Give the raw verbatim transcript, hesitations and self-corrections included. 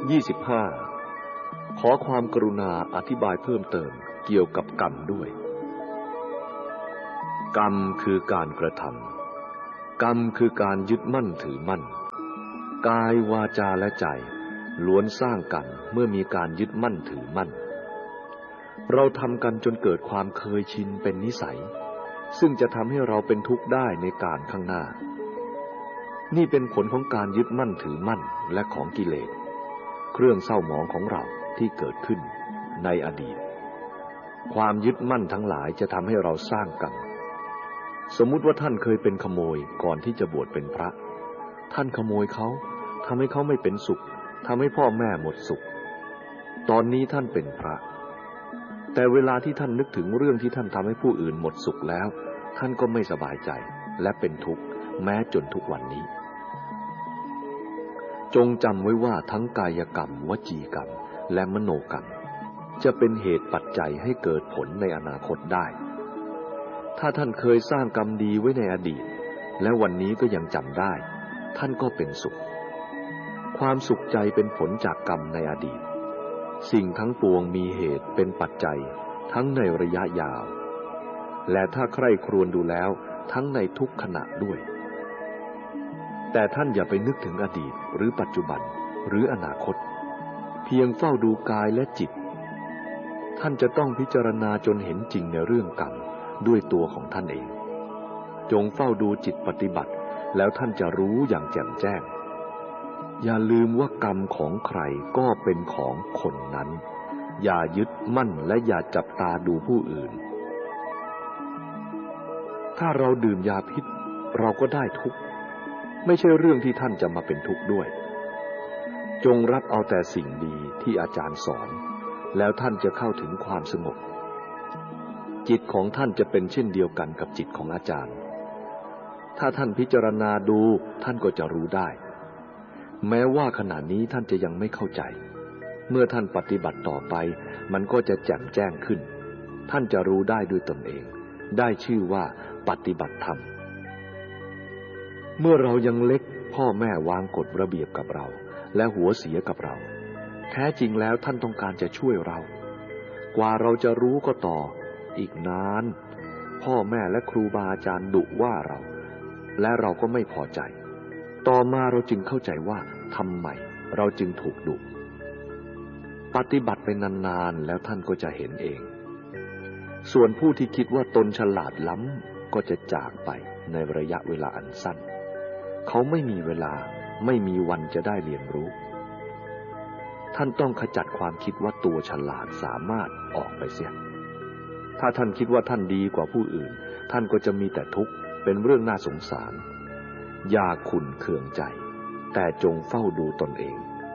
ยี่สิบห้าขอความกรุณาอธิบายเพิ่มเติมเกี่ยวกับกรรมด้วยกรรมคือการกระทำกรรมคือการยึดมั่นถือมั่นกายวาจาและใจล้วนสร้างกรรมเมื่อมีการยึดมั่นถือมั่นเราทำกันจนเกิดความเคยชินเป็นนิสัยซึ่งจะทำให้เราเป็นทุกข์ได้ในการข้างหน้านี่เป็นผลของการยึดมั่นถือมั่นและของกิเลสเครื่องเศร้าหมองของเราที่เกิดขึ้นในอดีตความยึดมั่นทั้งหลายจะทำให้เราสร้างกรรมสมมุติว่าท่านเคยเป็นขโมยก่อนที่จะบวชเป็นพระท่านขโมยเขาทำให้เขาไม่เป็นสุขทำให้พ่อแม่หมดสุขตอนนี้ท่านเป็นพระแต่เวลาที่ท่านนึกถึงเรื่องที่ท่านทำให้ผู้อื่นหมดสุขแล้วท่านก็ไม่สบายใจและเป็นทุกข์แม้จนทุกวันนี้จงจำไว้ว่าทั้งกายกรรมวจีกรรมและมโนกรรมจะเป็นเหตุปัจจัยให้เกิดผลในอนาคตได้ถ้าท่านเคยสร้างกรรมดีไว้ในอดีตและวันนี้ก็ยังจำได้ท่านก็เป็นสุขความสุขใจเป็นผลจากกรรมในอดีตสิ่งทั้งปวงมีเหตุเป็นปัจจัยทั้งในระยะยาวและถ้าใคร่ครวญดูแล้วทั้งในทุกขณะด้วยแต่ท่านอย่าไปนึกถึงอดีตหรือปัจจุบันหรืออนาคตเพียงเฝ้าดูกายและจิตท่านจะต้องพิจารณาจนเห็นจริงในเรื่องกรรมด้วยตัวของท่านเองจงเฝ้าดูจิตปฏิบัติแล้วท่านจะรู้อย่างแจ่มแจ้งอย่าลืมว่ากรรมของใครก็เป็นของคนนั้นอย่ายึดมั่นและอย่าจับตาดูผู้อื่นถ้าเราดื่มยาพิษเราก็ได้ทุกข์ไม่ใช่เรื่องที่ท่านจะมาเป็นทุกข์ด้วยจงรับเอาแต่สิ่งดีที่อาจารย์สอนแล้วท่านจะเข้าถึงความสงบจิตของท่านจะเป็นเช่นเดียวกันกับจิตของอาจารย์ถ้าท่านพิจารณาดูท่านก็จะรู้ได้แม้ว่าขณะนี้ท่านจะยังไม่เข้าใจเมื่อท่านปฏิบัติต่อไปมันก็จะแจ่มแจ้งขึ้นท่านจะรู้ได้ด้วยตนเองได้ชื่อว่าปฏิบัติธรรมเมื่อเรายังเล็กพ่อแม่วางกฎระเบียบกับเราและหัวเสียกับเราแท้จริงแล้วท่านต้องการจะช่วยเรากว่าเราจะรู้ก็ต่ออีกนานพ่อแม่และครูบาอาจารย์ดุว่าเราและเราก็ไม่พอใจต่อมาเราจึงเข้าใจว่าทำไมเราจึงถูกดุปฏิบัติไปนานๆแล้วท่านก็จะเห็นเองส่วนผู้ที่คิดว่าตนฉลาดล้ำก็จะจากไปในระยะเวลาอันสั้นเขาไม่มีเวลาไม่มีวันจะได้เรียนรู้ท่านต้องขจัดความคิดว่าตัวฉลาดสามารถออกไปเสียถ้าท่านคิดว่าท่านดีกว่าผู้อื่นท่านก็จะมีแต่ทุกข์เป็นเรื่องน่าสงสารอย่าขุ่นเคืองใจแต่จงเฝ้าดูตนเอง